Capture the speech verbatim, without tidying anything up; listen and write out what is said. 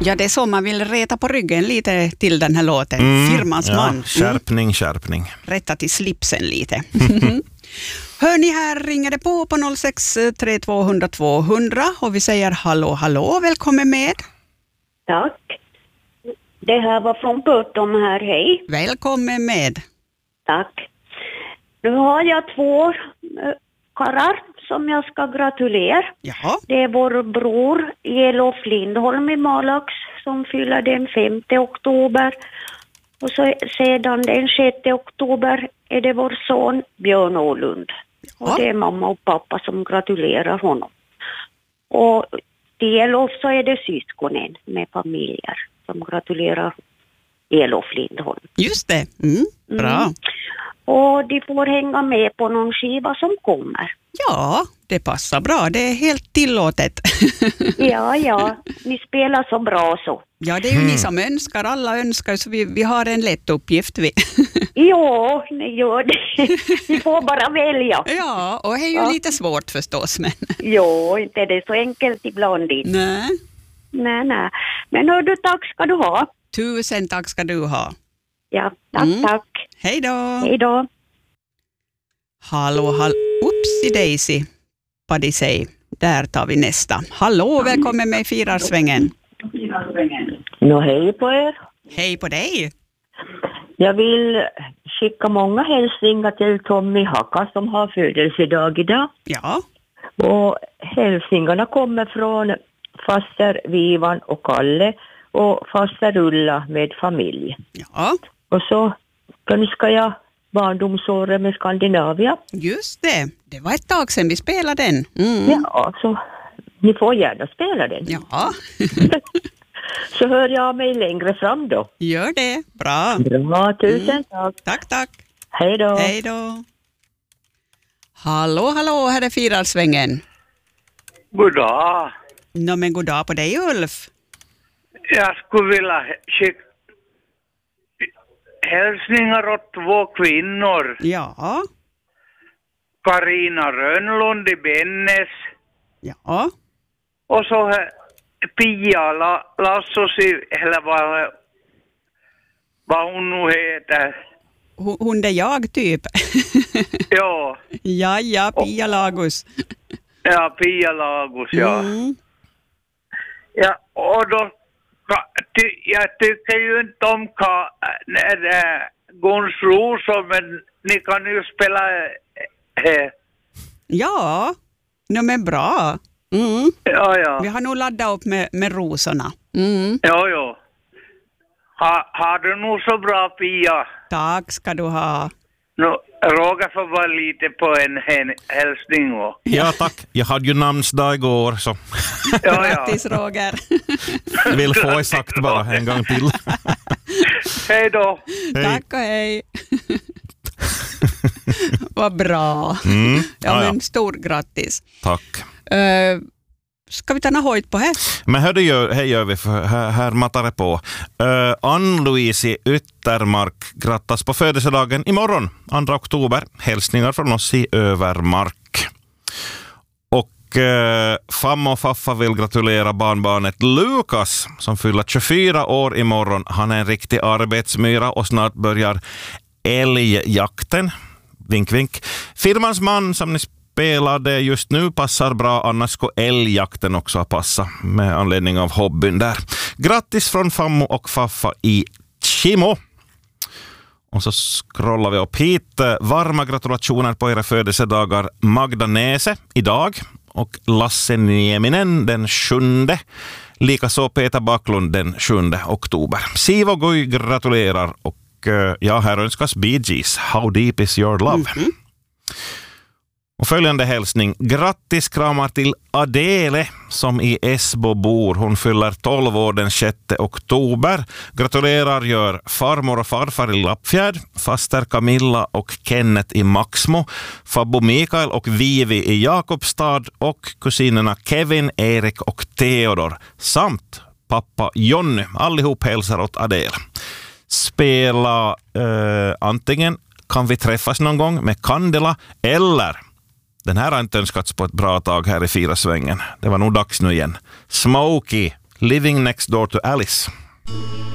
Ja, det är så man vill reta på ryggen lite till den här låten. Mm, Firmans ja, man. Skärpning, skärpning. Rätta till slipsen lite. Hör ni, här ringer det på på noll sex tre två noll noll två noll noll och vi säger hallå, hallå, välkommen med. Tack. Det här var från Puttom här, hej. Välkommen med. Tack. Nu har jag två äh, karrar som jag ska gratulera. Ja. Det är vår bror Elof Lindholm i Malax som fyller den femte oktober. Och så sedan den sjätte oktober är det vår son Björn Åhlund. Ja. Och det är mamma och pappa som gratulerar honom. Och till Elof så är det syskonen med familjer som gratulerar Elof Lindholm. Just det. Mm, bra. Mm. Och de får hänga med på någon skiva som kommer. Ja, det passar bra. Det är helt tillåtet. Ja, ja. Ni spelar så bra så. Ja, det är ju mm. ni som önskar. Alla önskar, så vi, vi har en lätt uppgift. Vi. Ja, ni gör det. Ni får bara välja. Ja, och det är ju ja. lite svårt förstås. Men... Jo, inte det är så enkelt ibland. Inte. Nej. Nej, nej. Men hör du, tack ska du ha. Tusen tack ska du ha. Ja, tack, mm. tack. Hej då. Hej då. Hallå, hallå. Upsi Daisy. Vad de säger. Där tar vi nästa. Hallå, välkommen med i Firarsvängen. Nå, hej på er. Hej på dig. Jag vill skicka många hälsningar till Tommy Haka som har födelsedag idag. Ja. Och hälsningarna kommer från faster Vivan och Kalle och faster Ulla med familj. Ja. Och så önskar jag barndomsåret med Skandinavia. Just det. Det var ett tag sedan vi spelade den. Mm. Ja, så ni får gärna spela den. Ja. Så hör jag mig längre fram då. Gör det. Bra. Bra, tusen mm. tack. Tack, tack. Hej då. Hej då. Hallå, hallå, här är Firarsvängen. God dag. Nå, men god dag på dig, Ulf. Jag skulle vilja skicka hälsningar åt två kvinnor. Ja. Karina Rönnlund i Bennes. Ja. Och så Pia La, Lassosi, eller vad, vad hon nu heter. Hon, hon är jag typ. Ja. Ja, ja, Pia Lagus. Ja, Pia Lagus, ja. Mm. Ja, och då, ty, jag tycker ju inte om ka, äh, Guns Rosor, men ni kan ju spela... Äh. Ja, no, men bra. Mm. Ja, ja. Vi har nog laddat upp med, med rosorna. Mm. Ja, ja. Ha, har du nog så bra, Pia? Tack ska du ha. No, Roger får vara lite på en hälsning. Och. Ja, tack. Jag hade ju namnsdag igår, så... Ja, grattis, Roger. Vill få sagt bara en gång till. Hej då. Hej. Tack och hej. Vad bra. Mm. Ja, Ja, men ja. stor grattis. Tack. Uh, ska vi ta något höjt på här? Men hör det gör, här gör vi, för här, här matar det på. Uh, Ann-Louise i Yttermark grattas på födelsedagen imorgon, andra oktober. Hälsningar från oss i Övermark. Och uh, Famma och Faffa vill gratulera barnbarnet Lukas som fyller tjugofyra år imorgon. Han är en riktig arbetsmyra och snart börjar älgjakten. Vink, vink. Firmans man som ni spelade just nu passar bra, annars ska älgjakten också passa med anledning av hobbyn där. Grattis från Fammo och Faffa i Kimo. Och så scrollar vi upp hit. Varma gratulationer på era födelsedagar Magda Näse idag och Lasse Nieminen den sjunde. Likaså Peter Backlund den sjunde oktober. Sivo Guy gratulerar och ja, här önskas Bee Gees. How deep is your love? Mm-hmm. Och följande hälsning. Grattis kramar till Adele som i Esbo bor. Hon fyller tolv år den sjätte oktober. Gratulerar gör farmor och farfar i Lappfjärd, faster Camilla och Kenneth i Maxmo, Fabbo Mikael och Vivi i Jakobstad och kusinerna Kevin, Erik och Theodor samt pappa Jonny. Allihop hälsar åt Adele. Spela eh, antingen Kan vi träffas någon gång med Candela eller, den här har inte önskats på ett bra tag här i Firarsvängen. Det var nog dags nu igen. Smokey, Living Next Door to Alice.